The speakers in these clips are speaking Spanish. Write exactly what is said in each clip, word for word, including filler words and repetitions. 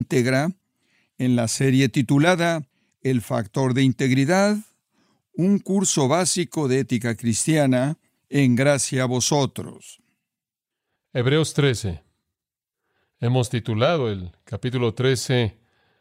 íntegra en la serie titulada El factor de integridad, un curso básico de ética cristiana en gracia a vosotros. Hebreos trece. Hemos titulado el capítulo trece,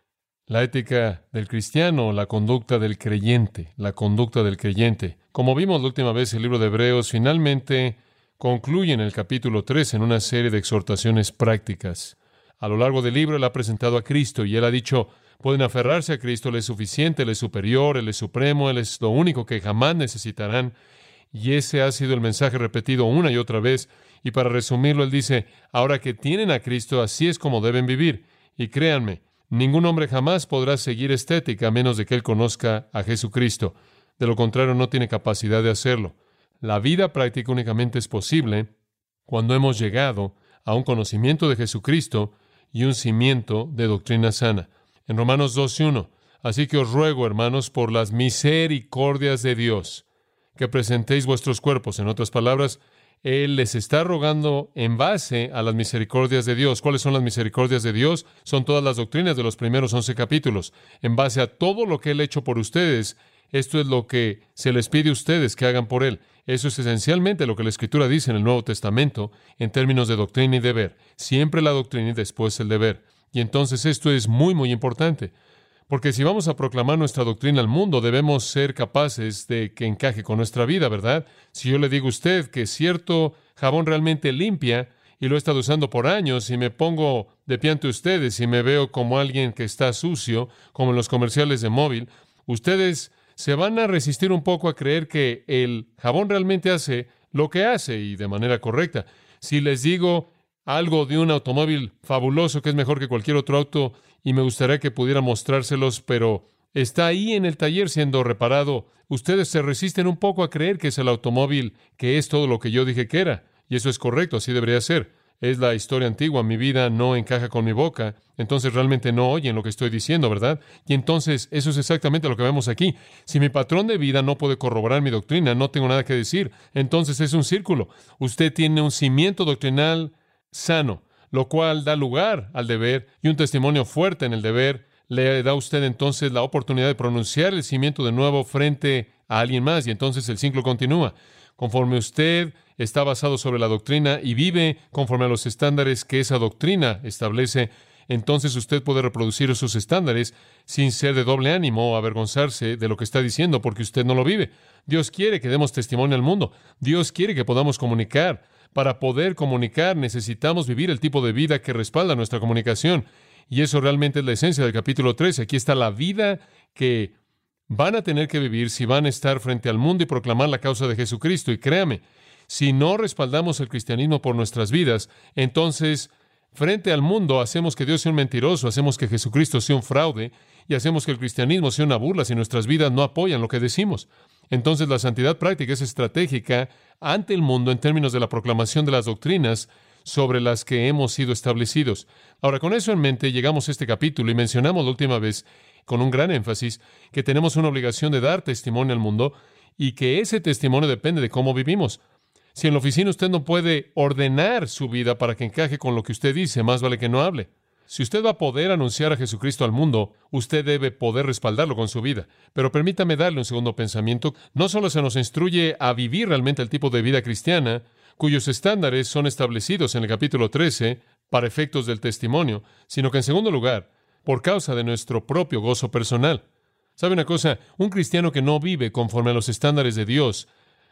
la ética del cristiano, la conducta del creyente, la conducta del creyente. Como vimos la última vez, el libro de Hebreos finalmente concluye en el capítulo trece en una serie de exhortaciones prácticas. A lo largo del libro, él ha presentado a Cristo y él ha dicho, pueden aferrarse a Cristo, Él es suficiente, Él es superior, Él es supremo, Él es lo único que jamás necesitarán. Y ese ha sido el mensaje repetido una y otra vez. Y para resumirlo, él dice, ahora que tienen a Cristo, así es como deben vivir. Y créanme, ningún hombre jamás podrá seguir esta ética a menos de que él conozca a Jesucristo. De lo contrario, no tiene capacidad de hacerlo. La vida práctica únicamente es posible cuando hemos llegado a un conocimiento de Jesucristo y un cimiento de doctrina sana. En Romanos doce uno, así que os ruego, hermanos, por las misericordias de Dios, que presentéis vuestros cuerpos. En otras palabras, Él les está rogando en base a las misericordias de Dios. ¿Cuáles son las misericordias de Dios? Son todas las doctrinas de los primeros once capítulos. En base a todo lo que Él ha hecho por ustedes, esto es lo que se les pide a ustedes que hagan por Él. Eso es esencialmente lo que la Escritura dice en el Nuevo Testamento en términos de doctrina y deber. Siempre la doctrina y después el deber. Y entonces esto es muy, muy importante. Porque si vamos a proclamar nuestra doctrina al mundo, debemos ser capaces de que encaje con nuestra vida, ¿verdad? Si yo le digo a usted que cierto jabón realmente limpia y lo he estado usando por años y me pongo de pie ante ustedes y me veo como alguien que está sucio, como en los comerciales de móvil, ustedes se van a resistir un poco a creer que el jabón realmente hace lo que hace y de manera correcta. Si les digo algo de un automóvil fabuloso que es mejor que cualquier otro auto y me gustaría que pudiera mostrárselos, pero está ahí en el taller siendo reparado, ustedes se resisten un poco a creer que es el automóvil que es todo lo que yo dije que era. Y eso es correcto, así debería ser. Es la historia antigua, mi vida no encaja con mi boca, entonces realmente no oyen lo que estoy diciendo, ¿verdad? Y entonces eso es exactamente lo que vemos aquí. Si mi patrón de vida no puede corroborar mi doctrina, no tengo nada que decir. Entonces es un círculo. Usted tiene un cimiento doctrinal sano, lo cual da lugar al deber, y un testimonio fuerte en el deber le da a usted entonces la oportunidad de pronunciar el cimiento de nuevo frente a alguien más, y entonces el ciclo continúa. Conforme usted está basado sobre la doctrina y vive conforme a los estándares que esa doctrina establece, entonces usted puede reproducir esos estándares sin ser de doble ánimo o avergonzarse de lo que está diciendo porque usted no lo vive. Dios quiere que demos testimonio al mundo. Dios quiere que podamos comunicar. Para poder comunicar necesitamos vivir el tipo de vida que respalda nuestra comunicación. Y eso realmente es la esencia del capítulo trece. Aquí está la vida que van a tener que vivir si van a estar frente al mundo y proclamar la causa de Jesucristo. Y créame, si no respaldamos el cristianismo por nuestras vidas, entonces frente al mundo hacemos que Dios sea un mentiroso, hacemos que Jesucristo sea un fraude y hacemos que el cristianismo sea una burla si nuestras vidas no apoyan lo que decimos. Entonces la santidad práctica es estratégica ante el mundo en términos de la proclamación de las doctrinas sobre las que hemos sido establecidos. Ahora, con eso en mente, llegamos a este capítulo y mencionamos la última vez, con un gran énfasis, que tenemos una obligación de dar testimonio al mundo y que ese testimonio depende de cómo vivimos. Si en la oficina usted no puede ordenar su vida para que encaje con lo que usted dice, más vale que no hable. Si usted va a poder anunciar a Jesucristo al mundo, usted debe poder respaldarlo con su vida. Pero permítame darle un segundo pensamiento. No solo se nos instruye a vivir realmente el tipo de vida cristiana, cuyos estándares son establecidos en el capítulo trece para efectos del testimonio, sino que en segundo lugar, por causa de nuestro propio gozo personal. ¿Sabe una cosa? Un cristiano que no vive conforme a los estándares de Dios,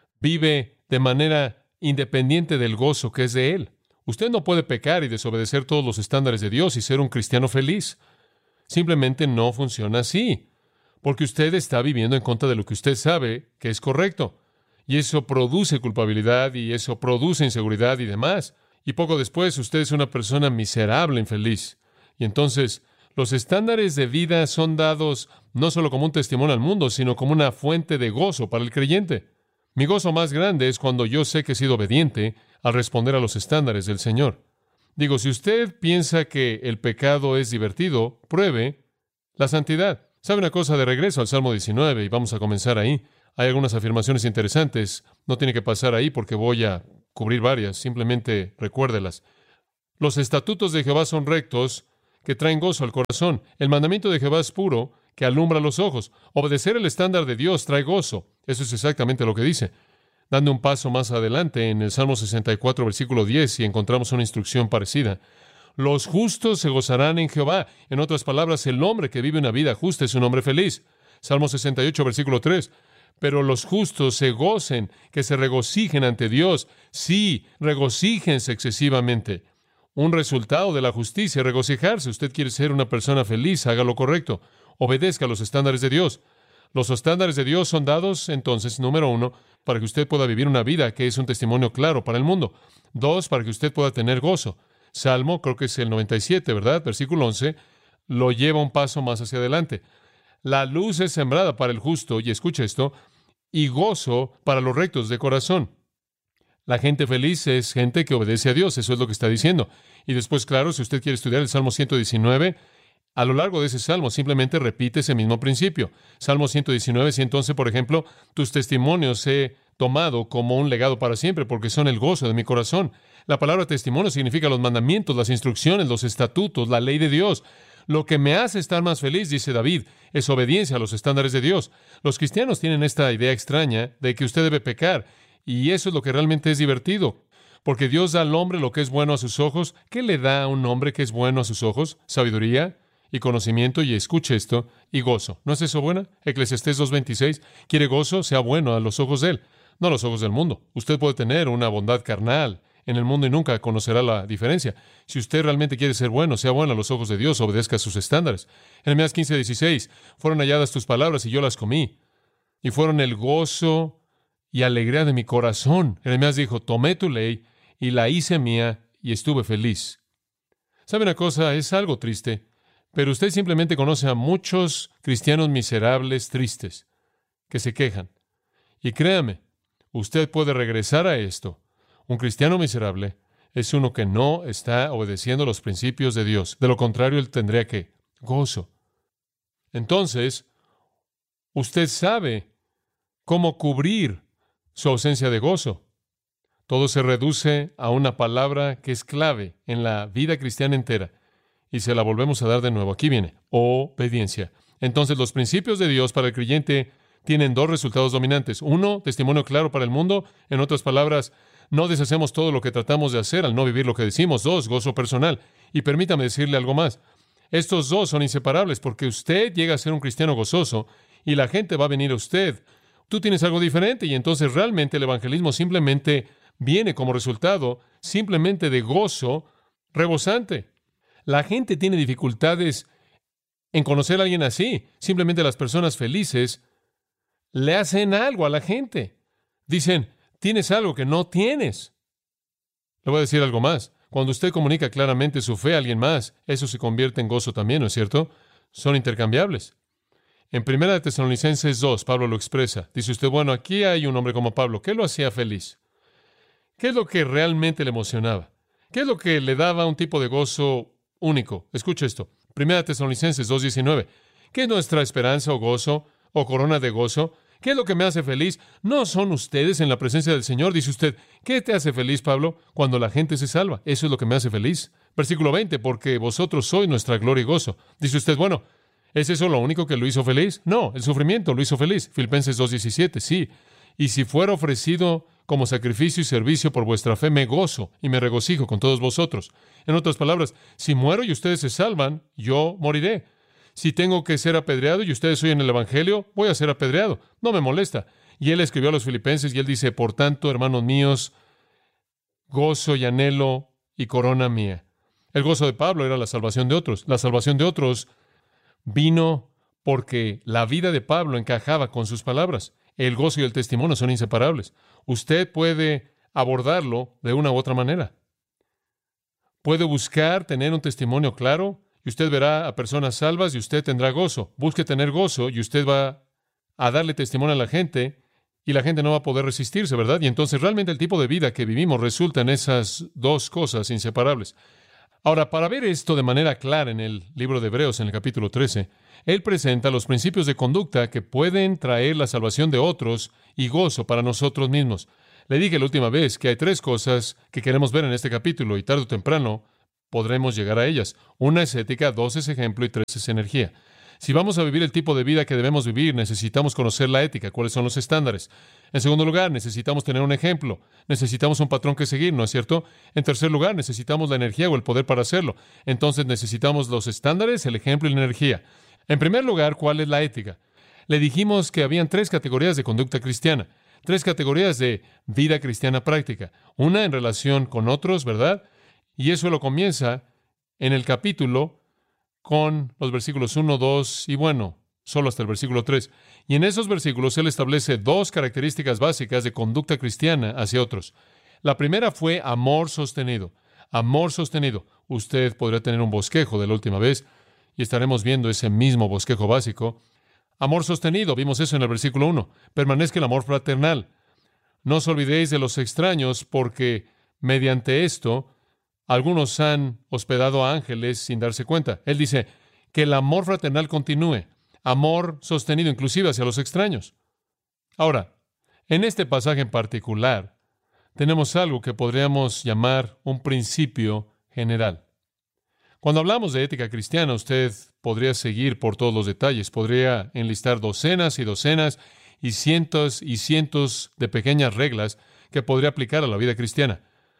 vive de manera independiente del gozo que es de Él. Usted no puede pecar y desobedecer todos los estándares de Dios y ser un cristiano feliz. Simplemente no funciona así, porque usted está viviendo en contra de lo que usted sabe que es correcto. Y eso produce culpabilidad y eso produce inseguridad y demás. Y poco después usted es una persona miserable, infeliz. Y entonces los estándares de vida son dados no solo como un testimonio al mundo, sino como una fuente de gozo para el creyente. Mi gozo más grande es cuando yo sé que he sido obediente al responder a los estándares del Señor. Digo, si usted piensa que el pecado es divertido, pruebe la santidad. ¿Sabe una cosa? De regreso al Salmo diecinueve, y vamos a comenzar ahí. Hay algunas afirmaciones interesantes. No tiene que pasar ahí porque voy a cubrir varias. Simplemente recuérdelas. Los estatutos de Jehová son rectos, que traen gozo al corazón. El mandamiento de Jehová es puro, que alumbra los ojos. Obedecer el estándar de Dios trae gozo. Eso es exactamente lo que dice. Dando un paso más adelante, en el Salmo sesenta y cuatro, versículo diez, y encontramos una instrucción parecida. Los justos se gozarán en Jehová. En otras palabras, el hombre que vive una vida justa es un hombre feliz. Salmo sesenta y ocho, versículo tres. Pero los justos se gocen, que se regocijen ante Dios. Sí, regocíjense excesivamente. Un resultado de la justicia, regocijarse. Usted quiere ser una persona feliz, haga lo correcto. Obedezca los estándares de Dios. Los estándares de Dios son dados, entonces, número uno, para que usted pueda vivir una vida que es un testimonio claro para el mundo. Dos, para que usted pueda tener gozo. Salmo, creo que es el noventa y siete, ¿verdad? Versículo once, lo lleva un paso más hacia adelante. La luz es sembrada para el justo, y escucha esto, y gozo para los rectos de corazón. La gente feliz es gente que obedece a Dios, eso es lo que está diciendo. Y después, claro, si usted quiere estudiar el Salmo ciento diecinueve, a lo largo de ese salmo simplemente repite ese mismo principio. Salmo ciento diecinueve, ciento once, por ejemplo, tus testimonios he tomado como un legado para siempre, porque son el gozo de mi corazón. La palabra testimonio significa los mandamientos, las instrucciones, los estatutos, la ley de Dios. Lo que me hace estar más feliz, dice David, es obediencia a los estándares de Dios. Los cristianos tienen esta idea extraña de que usted debe pecar, y eso es lo que realmente es divertido, porque Dios da al hombre lo que es bueno a sus ojos. ¿Qué le da a un hombre que es bueno a sus ojos? Sabiduría y conocimiento, y escuche esto, y gozo. ¿No es eso bueno? Eclesiastés dos veintiséis, quiere gozo, sea bueno a los ojos de él, no a los ojos del mundo. Usted puede tener una bondad carnal en el mundo y nunca conocerá la diferencia. Si usted realmente quiere ser bueno, sea bueno a los ojos de Dios, obedezca a sus estándares. Jeremías quince dieciséis, fueron halladas tus palabras y yo las comí, y fueron el gozo y alegría de mi corazón. Jeremías dijo, tomé tu ley y la hice mía y estuve feliz. ¿Sabe una cosa? Es algo triste, pero usted simplemente conoce a muchos cristianos miserables, tristes, que se quejan. Y créame, usted puede regresar a esto. Un cristiano miserable es uno que no está obedeciendo los principios de Dios. De lo contrario, él tendría que gozo. Entonces, usted sabe cómo cubrir su ausencia de gozo. Todo se reduce a una palabra que es clave en la vida cristiana entera. Y se la volvemos a dar de nuevo. Aquí viene, obediencia. Entonces, los principios de Dios para el creyente tienen dos resultados dominantes. Uno, testimonio claro para el mundo. En otras palabras, no deshacemos todo lo que tratamos de hacer al no vivir lo que decimos. Dos, gozo personal. Y permítame decirle algo más. Estos dos son inseparables porque usted llega a ser un cristiano gozoso y la gente va a venir a usted. Tú tienes algo diferente y entonces realmente el evangelismo simplemente viene como resultado simplemente de gozo rebosante. La gente tiene dificultades en conocer a alguien así. Simplemente las personas felices le hacen algo a la gente. Dicen, tienes algo que no tienes. Le voy a decir algo más. Cuando usted comunica claramente su fe a alguien más, eso se convierte en gozo también, ¿no es cierto? Son intercambiables. En Primera de Tesalonicenses dos, Pablo lo expresa. Dice usted, bueno, aquí hay un hombre como Pablo. ¿Qué lo hacía feliz? ¿Qué es lo que realmente le emocionaba? ¿Qué es lo que le daba un tipo de gozo único? Escuche esto. Primera de Tesalonicenses dos diecinueve. ¿Qué es nuestra esperanza o gozo o corona de gozo? ¿Qué es lo que me hace feliz? No son ustedes en la presencia del Señor. Dice usted, ¿qué te hace feliz, Pablo? Cuando la gente se salva. Eso es lo que me hace feliz. Versículo veinte, porque vosotros sois nuestra gloria y gozo. Dice usted, bueno, ¿es eso lo único que lo hizo feliz? No, el sufrimiento lo hizo feliz. Filipenses dos diecisiete, sí. Y si fuera ofrecido como sacrificio y servicio por vuestra fe, me gozo y me regocijo con todos vosotros. En otras palabras, si muero y ustedes se salvan, yo moriré. Si tengo que ser apedreado y ustedes oyen el Evangelio, voy a ser apedreado. No me molesta. Y él escribió a los filipenses y él dice, por tanto, hermanos míos, gozo y anhelo y corona mía. El gozo de Pablo era la salvación de otros. La salvación de otros vino porque la vida de Pablo encajaba con sus palabras. El gozo y el testimonio son inseparables. Usted puede abordarlo de una u otra manera. Puede buscar tener un testimonio claro y usted verá a personas salvas y usted tendrá gozo. Busque tener gozo y usted va a darle testimonio a la gente y la gente no va a poder resistirse, ¿verdad? Y entonces realmente el tipo de vida que vivimos resulta en esas dos cosas inseparables. Ahora, para ver esto de manera clara en el libro de Hebreos, en el capítulo trece, él presenta los principios de conducta que pueden traer la salvación de otros y gozo para nosotros mismos. Le dije la última vez que hay tres cosas que queremos ver en este capítulo y tarde o temprano podremos llegar a ellas. Una es ética, dos es ejemplo y tres es energía. Si vamos a vivir el tipo de vida que debemos vivir, necesitamos conocer la ética, cuáles son los estándares. En segundo lugar, necesitamos tener un ejemplo. Necesitamos un patrón que seguir, ¿no es cierto? En tercer lugar, necesitamos la energía o el poder para hacerlo. Entonces necesitamos los estándares, el ejemplo y la energía. En primer lugar, ¿cuál es la ética? Le dijimos que habían tres categorías de conducta cristiana, tres categorías de vida cristiana práctica. Una en relación con otros, ¿verdad? Y eso lo comienza en el capítulo con los versículos uno, dos y bueno, solo hasta el versículo tres. Y en esos versículos él establece dos características básicas de conducta cristiana hacia otros. La primera fue amor sostenido. Amor sostenido. Usted podría tener un bosquejo de la última vez y estaremos viendo ese mismo bosquejo básico. Amor sostenido, vimos eso en el versículo uno. Permanezca el amor fraternal. No os olvidéis de los extraños, porque mediante esto algunos han hospedado a ángeles sin darse cuenta. Él dice que el amor fraternal continúe, amor sostenido inclusive hacia los extraños. Ahora, en este pasaje en particular, tenemos algo que podríamos llamar un principio general. Cuando hablamos de ética cristiana, usted podría seguir por todos los detalles, podría enlistar docenas y docenas y cientos y cientos de pequeñas reglas que podría aplicar a la vida cristiana.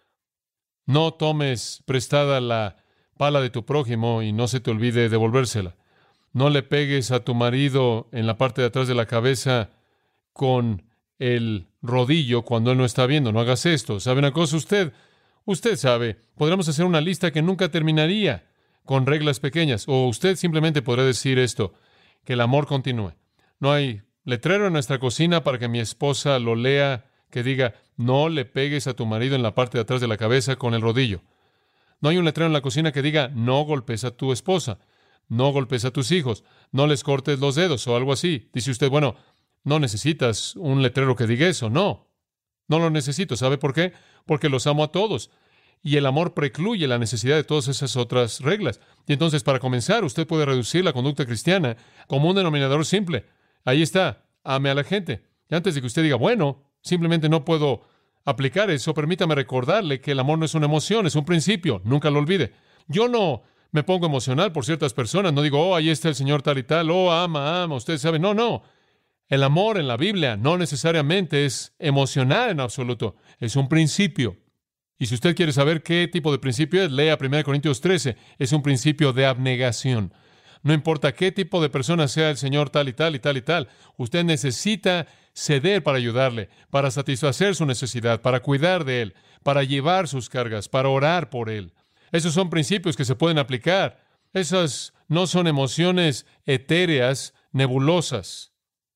No tomes prestada la pala de tu prójimo y no se te olvide devolvérsela. No le pegues a tu marido en la parte de atrás de la cabeza con el rodillo cuando él no está viendo. No hagas esto. ¿Sabe una cosa usted? Usted sabe, podríamos hacer una lista que nunca terminaría con reglas pequeñas. O usted simplemente podría decir esto, que el amor continúe. No hay letrero en nuestra cocina para que mi esposa lo lea, que diga, no le pegues a tu marido en la parte de atrás de la cabeza con el rodillo. No hay un letrero en la cocina que diga, no golpes a tu esposa, no golpes a tus hijos, no les cortes los dedos o algo así. Dice usted, bueno, no necesitas un letrero que diga eso. No, no lo necesito. ¿Sabe por qué? Porque los amo a todos. Y el amor precluye la necesidad de todas esas otras reglas. Y entonces, para comenzar, usted puede reducir la conducta cristiana como un denominador simple. Ahí está, ame a la gente. Y antes de que usted diga, bueno, simplemente no puedo aplicar eso, permítame recordarle que el amor no es una emoción, es un principio. Nunca lo olvide. Yo no me pongo emocional por ciertas personas. No digo, oh, ahí está el Señor tal y tal. Oh, ama, ama. Ustedes saben. No, no. El amor en la Biblia no necesariamente es emocional en absoluto. Es un principio. Y si usted quiere saber qué tipo de principio es, lea primera Corintios trece. Es un principio de abnegación. No importa qué tipo de persona sea el Señor tal y tal y tal y tal. Usted necesita ceder para ayudarle, para satisfacer su necesidad, para cuidar de él, para llevar sus cargas, para orar por él. Esos son principios que se pueden aplicar. Esas no son emociones etéreas, nebulosas,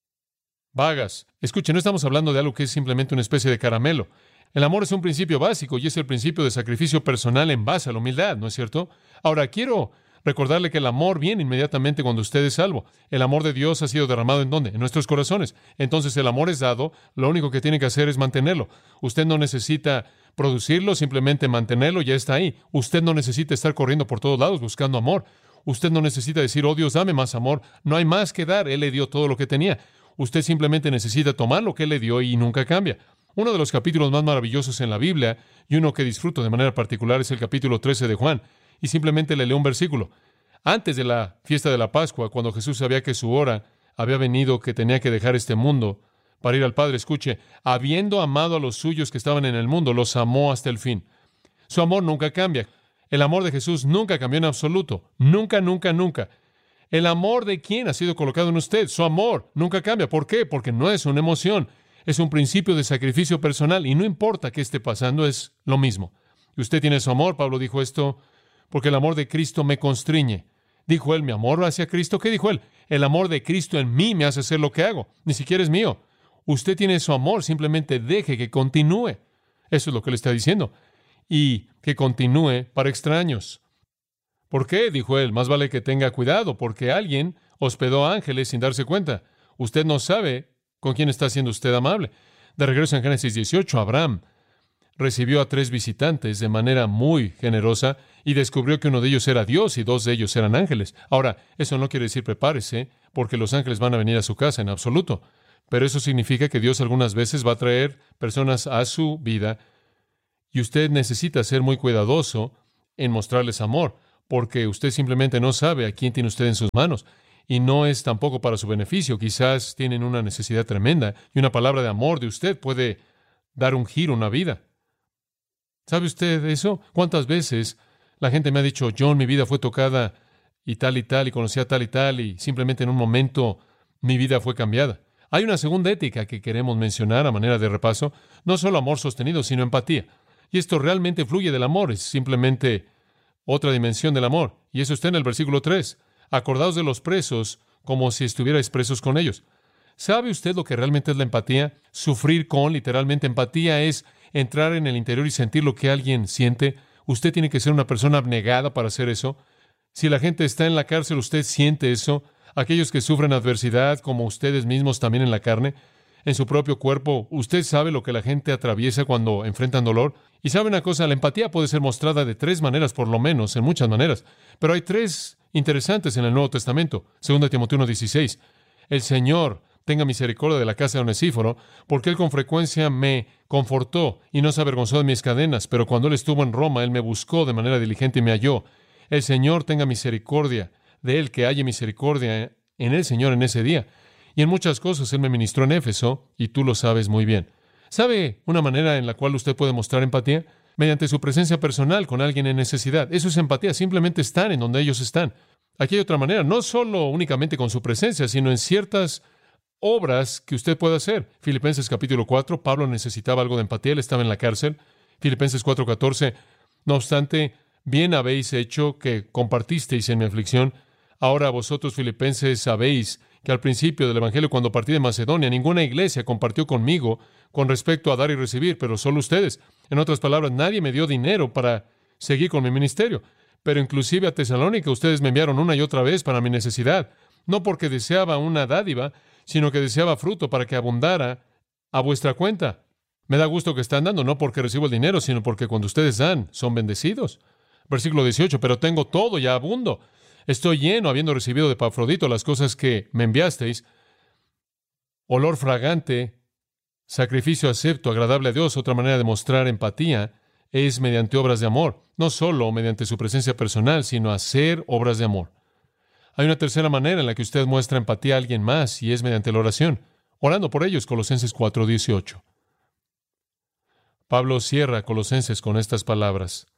vagas. Escuchen, no estamos hablando de algo que es simplemente una especie de caramelo. El amor es un principio básico y es el principio de sacrificio personal en base a la humildad, ¿no es cierto? Ahora, quiero recordarle que el amor viene inmediatamente cuando usted es salvo. El amor de Dios ha sido derramado ¿en dónde? En nuestros corazones. Entonces el amor es dado, lo único que tiene que hacer es mantenerlo. Usted no necesita producirlo, simplemente mantenerlo, ya está ahí. Usted no necesita estar corriendo por todos lados buscando amor. Usted no necesita decir, oh Dios, dame más amor. No hay más que dar, Él le dio todo lo que tenía. Usted simplemente necesita tomar lo que Él le dio y nunca cambia. Uno de los capítulos más maravillosos en la Biblia, y uno que disfruto de manera particular, es el capítulo trece de Juan. Y simplemente le leo un versículo. Antes de la fiesta de la Pascua, cuando Jesús sabía que su hora había venido, que tenía que dejar este mundo para ir al Padre, escuche, habiendo amado a los suyos que estaban en el mundo, los amó hasta el fin. Su amor nunca cambia. El amor de Jesús nunca cambió en absoluto. Nunca, nunca, nunca. El amor de quién ha sido colocado en usted. Su amor nunca cambia. ¿Por qué? Porque no es una emoción. Es un principio de sacrificio personal y no importa qué esté pasando, es lo mismo. Y usted tiene su amor. Pablo dijo esto, porque el amor de Cristo me constriñe. Dijo él, ¿mi amor hacia Cristo? ¿Qué dijo él? El amor de Cristo en mí me hace hacer lo que hago. Ni siquiera es mío. Usted tiene su amor, simplemente deje que continúe. Eso es lo que le está diciendo. Y que continúe para extraños. ¿Por qué? Dijo él, más vale que tenga cuidado, porque alguien hospedó ángeles sin darse cuenta. Usted no sabe con quién está siendo usted amable. De regreso en Génesis dieciocho, Abraham recibió a tres visitantes de manera muy generosa y descubrió que uno de ellos era Dios y dos de ellos eran ángeles. Ahora, eso no quiere decir prepárese, porque los ángeles van a venir a su casa en absoluto. Pero eso significa que Dios algunas veces va a traer personas a su vida y usted necesita ser muy cuidadoso en mostrarles amor, porque usted simplemente no sabe a quién tiene usted en sus manos. Y no es tampoco para su beneficio. Quizás tienen una necesidad tremenda y una palabra de amor de usted puede dar un giro a una vida. ¿Sabe usted eso? ¿Cuántas veces la gente me ha dicho, John, mi vida fue tocada y tal y tal, y conocí a tal y tal, y simplemente en un momento mi vida fue cambiada? Hay una segunda ética que queremos mencionar a manera de repaso. No solo amor sostenido, sino empatía. Y esto realmente fluye del amor. Es simplemente otra dimensión del amor. Y eso está en el versículo tres. Acordaos de los presos como si estuvierais presos con ellos. ¿Sabe usted lo que realmente es la empatía? Sufrir con, literalmente, empatía es entrar en el interior y sentir lo que alguien siente. Usted tiene que ser una persona abnegada para hacer eso. Si la gente está en la cárcel, usted siente eso. Aquellos que sufren adversidad, como ustedes mismos también en la carne, en su propio cuerpo, usted sabe lo que la gente atraviesa cuando enfrentan dolor. Y sabe una cosa, la empatía puede ser mostrada de tres maneras, por lo menos, en muchas maneras. Pero hay tres interesantes en el Nuevo Testamento. Segunda Timoteo uno dieciséis. El Señor tenga misericordia de la casa de Onesíforo, porque Él con frecuencia me confortó y no se avergonzó de mis cadenas, pero cuando Él estuvo en Roma, Él me buscó de manera diligente y me halló. El Señor tenga misericordia de Él, que haya misericordia en el Señor en ese día. Y en muchas cosas Él me ministró en Éfeso, y tú lo sabes muy bien. ¿Sabe una manera en la cual usted puede mostrar empatía? Mediante su presencia personal con alguien en necesidad. Eso es empatía, simplemente estar en donde ellos están. Aquí hay otra manera, no solo únicamente con su presencia, sino en ciertas obras que usted puede hacer. Filipenses capítulo cuatro, Pablo necesitaba algo de empatía, él estaba en la cárcel. Filipenses cuatro catorce, no obstante, bien habéis hecho que compartisteis en mi aflicción. Ahora vosotros, filipenses, sabéis que al principio del Evangelio, cuando partí de Macedonia, ninguna iglesia compartió conmigo con respecto a dar y recibir, pero solo ustedes. En otras palabras, nadie me dio dinero para seguir con mi ministerio. Pero inclusive a Tesalónica ustedes me enviaron una y otra vez para mi necesidad, no porque deseaba una dádiva, sino que deseaba fruto para que abundara a vuestra cuenta. Me da gusto que están dando, no porque recibo el dinero, sino porque cuando ustedes dan, son bendecidos. Versículo dieciocho, pero tengo todo, ya abundo. Estoy lleno, habiendo recibido de Epafrodito las cosas que me enviasteis. Olor fragante, sacrificio acepto, agradable a Dios. Otra manera de mostrar empatía es mediante obras de amor. No solo mediante su presencia personal, sino hacer obras de amor. Hay una tercera manera en la que usted muestra empatía a alguien más, y es mediante la oración. Orando por ellos, Colosenses cuatro dieciocho. Pablo cierra Colosenses con estas palabras.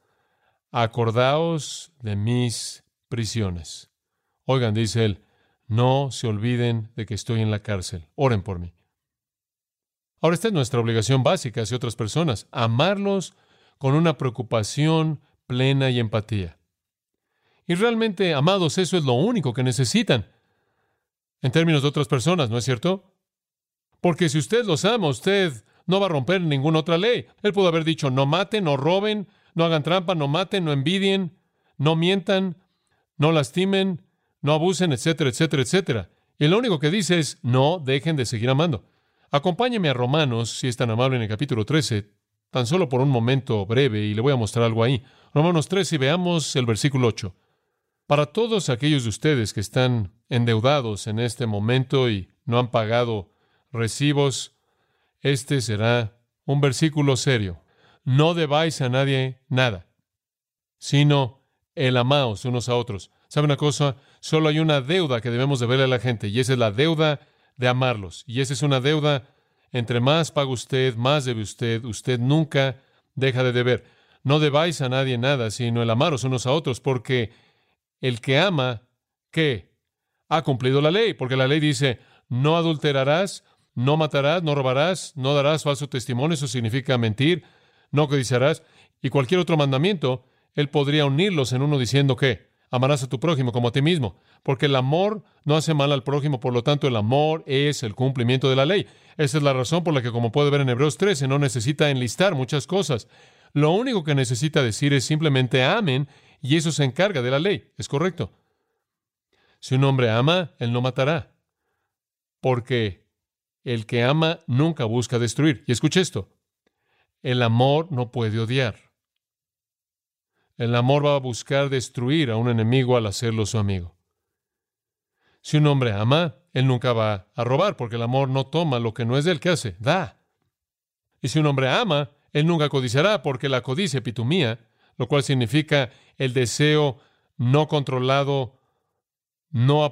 Acordaos de mis prisiones. Oigan, dice él, no se olviden de que estoy en la cárcel. Oren por mí. Ahora, esta es nuestra obligación básica hacia otras personas. Amarlos con una preocupación plena y empatía. Y realmente, amados, eso es lo único que necesitan en términos de otras personas, ¿no es cierto? Porque si usted los ama, usted no va a romper ninguna otra ley. Él pudo haber dicho, no maten, no roben, no hagan trampa, no maten, no envidien, no mientan, no lastimen, no abusen, etcétera, etcétera, etcétera. Y lo único que dice es, no dejen de seguir amando. Acompáñeme a Romanos, si es tan amable, en el capítulo trece, tan solo por un momento breve, y le voy a mostrar algo ahí. Romanos trece, y veamos el versículo ocho. Para todos aquellos de ustedes que están endeudados en este momento y no han pagado recibos, este será un versículo serio. No debáis a nadie nada, sino el amaos unos a otros. ¿Sabe una cosa? Solo hay una deuda que debemos deberle a la gente, y esa es la deuda de amarlos. Y esa es una deuda, entre más paga usted, más debe usted. Usted nunca deja de deber. No debáis a nadie nada, sino el amaros unos a otros, porque el que ama, ¿qué? Ha cumplido la ley, porque la ley dice, no adulterarás, no matarás, no robarás, no darás falso testimonio, eso significa mentir, no codiciarás, y cualquier otro mandamiento, él podría unirlos en uno diciendo que amarás a tu prójimo como a ti mismo, porque el amor no hace mal al prójimo, por lo tanto el amor es el cumplimiento de la ley. Esa es la razón por la que, como puede ver en Hebreos trece, no necesita enlistar muchas cosas. Lo único que necesita decir es simplemente amen, y eso se encarga de la ley. ¿Es correcto? Si un hombre ama, él no matará, porque el que ama nunca busca destruir. Y escuche esto, el amor no puede odiar. El amor va a buscar destruir a un enemigo al hacerlo su amigo. Si un hombre ama, él nunca va a robar, porque el amor no toma lo que no es de él. ¿Qué hace? Da. Y si un hombre ama, él nunca codiciará, porque la codicia epitomía, lo cual significa el deseo no controlado, no